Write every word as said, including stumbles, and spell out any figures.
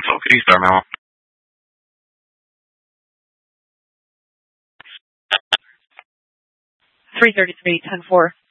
cancel. Could you start, Mel? three thirty-three, ten four.